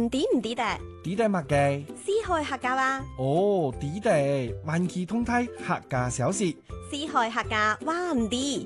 抵唔抵得？ 抵得乜嘅？ 四海客家話。 哦，抵得，萬期通泰客家小事。 四海客家話唔抵。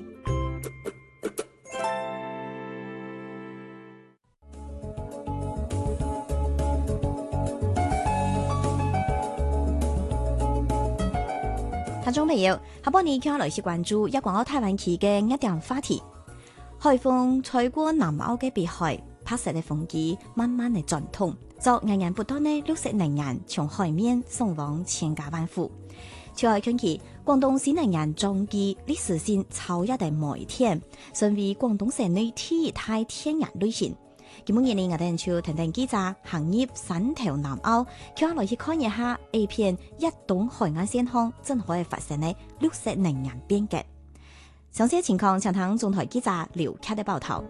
聽眾朋友，下半年將來是關注一港澳大灣區嘅一點話題。海風吹過南澳嘅碧海，拍攝嘅風機慢慢地轉通，就硬硬不斷嘅綠色能源從海面送往千家萬戶。潮海近期，廣東省能源裝機歷史性超一大每天，成為廣東省內第一大天然旅行。今日我哋就聽聽記者行業汕頭南澳，叫來去看一下 A 片一棟海岸線上正可以發生嘅綠色能源變革。詳細情況，請聽中台記者劉克的報道。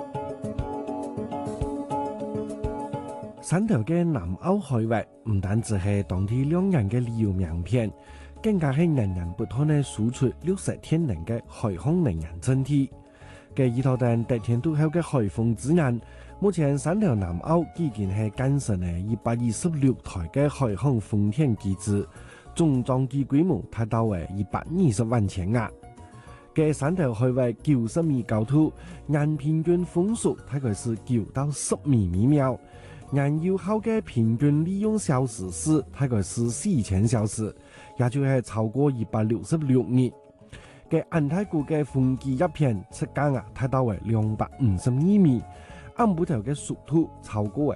汕頭嘅南澳海域唔單止係當地兩人嘅旅遊名片，更加係人人不斷嘅輸出綠色天然嘅海空能源整體。嘅依套定得天獨厚嘅海風資源，目前汕頭南澳已經係建成嘅126台嘅海空風電機制，總裝機規模達到120萬千瓦。嘅汕頭海域90米高度，按平均風速大概是9到10米每秒，按有效嘅平均利用小時是大概是4000小時，也就係超過166年。嘅安太古嘅風機一片尺間達到252米，安布頭嘅速度超過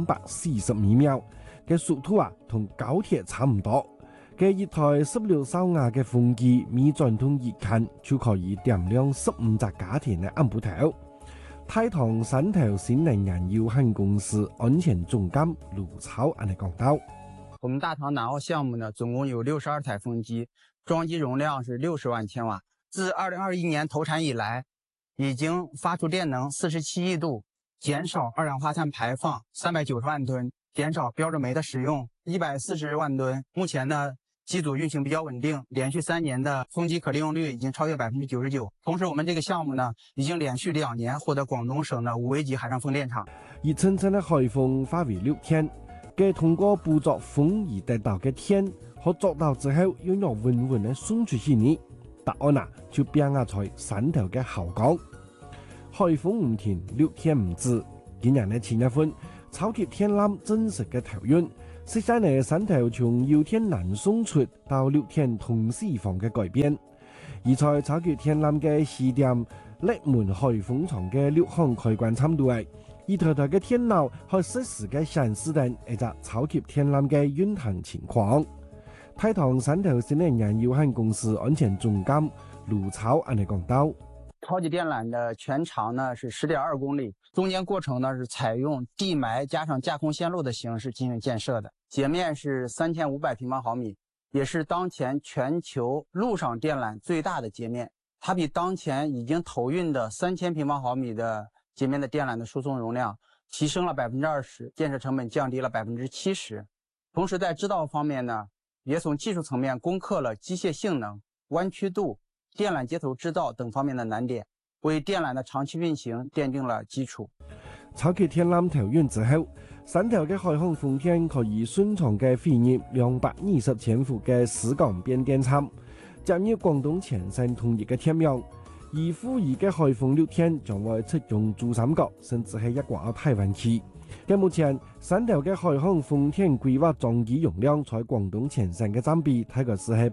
340米秒，嘅速度同高鐵差唔多。嘅一台16手瓦嘅風機，每轉動一間就可以點亮15隻家庭嘅安布頭。太堂汕頭新能源有限公司安全總監盧超安尼講到： 我們大塘南澳項目呢，總共有62台風機，裝機容量是60萬千瓦。自2021年投產以來，已經發出電能47億度，減少二氧化碳排放390萬噸，減少標準煤的使用140萬噸。目前呢，機組運行比較穩定，連續3年的風機可利用率已經超越99%。同時，我們這個項目呢，已經連續2年獲得廣東省的5A級海上風電場。 而真正的海風發為6天，嘅通過捕捉風而得到嘅天，可捉到之後，要用穩穩的送出去呢。答案就變在汕頭嘅後港。海風唔停，6天唔止。今日嘅前一份超級天纜真實嘅投運，實際呢汕頭從有天南送出到6天同時放嘅改變。而在超級天纜嘅試點，瀝門海風場嘅6項開關參度而台台嘅天腦可實時嘅顯示定一隻超級天纜嘅運行情況。太堂汕頭新能源有限公司安全總監盧超安尼講到： 超級電纜的全長呢是10.2公里，中間過程呢是採用地埋加上架空線路的形式進行建設的，截面是3500平方毫米，也是當前全球陸上電纜最大的截面。它比當前已經投運的3000平方毫米的截面的電纜的輸送容量提升了20%，建設成本降低了70%。同時在製造方面呢，也從技術層面攻克了機械性能、彎曲度、電纜接頭製造等方面的難點，為電纜的長期運行奠定了基礎。 超級天纜投運之後，汕頭嘅海空風電可以順暢嘅飛入220千伏嘅市港變電站，進入廣東全省統一嘅天網。而富裕嘅海風6天將會適用珠三角，甚至係一港澳大灣區。嘅目前，汕頭嘅海空風電規劃裝機容量在廣東全省嘅佔比大概是係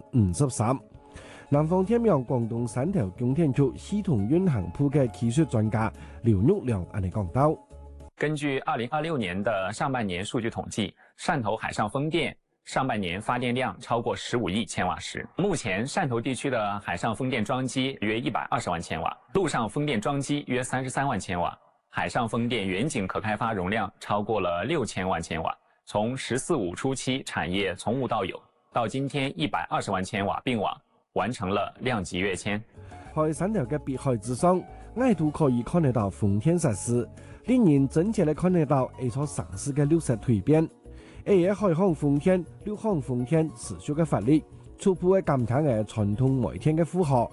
53%。南方天網廣東汕頭供電局系統運行部嘅技術專家劉玉良安尼講到： 根據2026年的上半年數據統計，汕頭海上風電上半年發電量超過15億千瓦時。目前汕頭地區的海上風電裝機約120萬千瓦，陸上風電裝機約33萬千瓦。海上風電遠景可開發容量超過了6000萬千瓦，從14、15初期產業從無到有，到今天120萬千瓦並網，完成了量級躍遷。 在汕頭嘅碧海之上，我都可以看得到風電設施，令人真切地看得到一座城市嘅綠色蛻變。海空風電、陸空風電持續嘅發力，初步嘅減輕傳統煤電嘅負荷。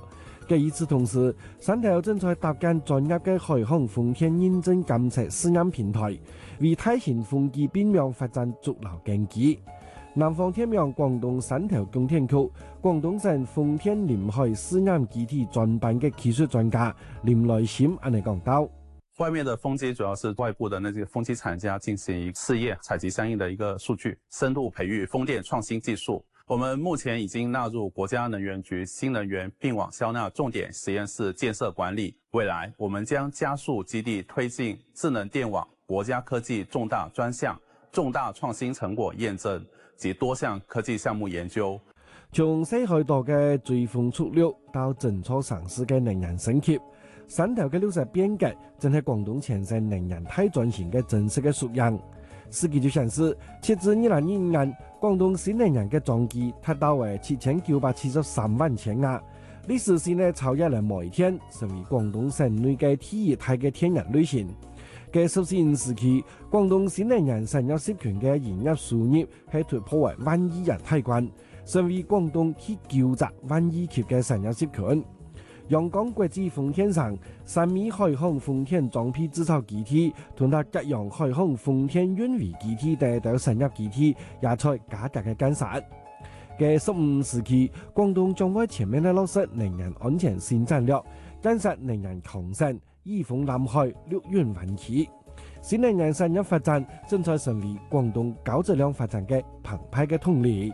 與此同時，汕頭正在搭建專業嘅海航風電認證監測試驗平台，為大型風機變量發展築牢根基。南方天陽廣東汕頭供電局廣東省風電臨海試驗基地專班嘅技術專家林來心安尼講到。 外面的風機主要是外部的那些風機廠家進行試驗，採集相應的一個數據，深度培育風電創新技術。我們目前已經納入國家能源局新能源並網消納重點實驗室建設管理。未來我們將加速基地推進智能電網國家科技重大專項、重大創新成果驗證及多項科技項目研究。 從西海島嘅追風速率到整座城市嘅能源升級，汕頭嘅綠色變革正係廣東前線能源大轉型嘅正式嘅縮影。司機就顯示，截至2025年，廣東新能源嘅裝機達到為7973萬千瓦，歷史性呢超越了煤電，成為廣東省內嘅第一大嘅天然類型。嘅14時期，廣東新能源產業集團嘅營業收入係突破為1億元大關，成為廣東第9隻1億級嘅產業集團。陽江國際風電城3米海航風電裝配製造基地同埋吉陽海航風電運維基地等產業基地也在加強嘅建設。嘅15時期，廣東將會全面落實能源安全新戰略，建設能源強省，依風南海，綠源灣區。新能源產業發展正在成為廣東高質量發展嘅澎湃嘅動力。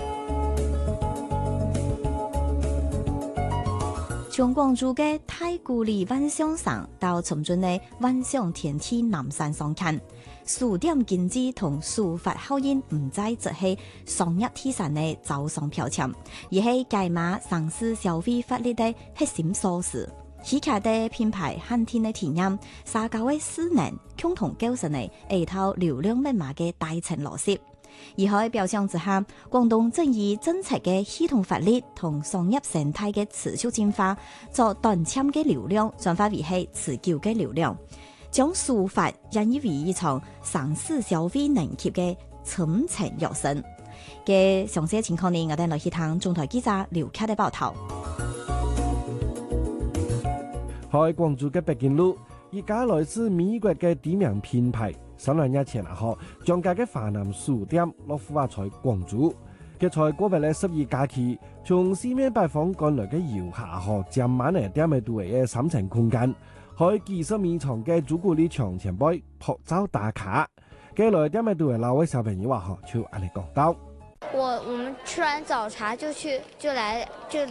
從廣州嘅太古里萬象城到深圳嘅萬象天梯南山上看，數點經濟同數發效應唔再只係商業體產嘅走上標籤，而係解碼城市消費發力嘅核心鎖匙。起卡的品牌限天嘅體驗，沙膠嘅勢能共同構成嘅一套流量密碼嘅大層邏輯。而喺表象之下，廣東正以政策嘅系統發力同商業生態嘅持續進化，作短暫嘅流量轉化為係持久嘅流量，將數發引以為一場城市消費能級嘅深層躍升。嘅詳細情況呢，我哋來去聽中台記者劉凱嘅報道。 喺廣州嘅北京路，一家來自美國嘅知名品牌3年前將家嘅華南書店落戶在廣州。佢在過別嘅12假期，從四面八方趕來嘅遊客佔滿嚟店嘅度嘅3層空間，喺幾十米長嘅朱古力牆前邊拍照打卡。嘅來店嘅度嘅老位小朋友就安尼講到： 我們吃完早茶就來這裡。